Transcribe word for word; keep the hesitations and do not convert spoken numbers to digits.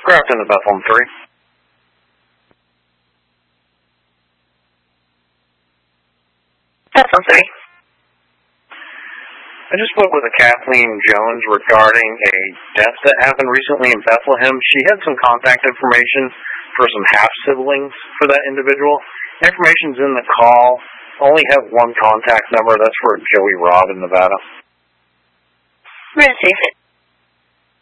Grafton to Bethlehem three. Bethlehem three. I just spoke with a Kathleen Jones regarding a death that happened recently in Bethlehem. She had some contact information for some half-siblings for that individual. Information's in the call. Only have one contact number. That's for Joey Robb in Nevada. Receive it.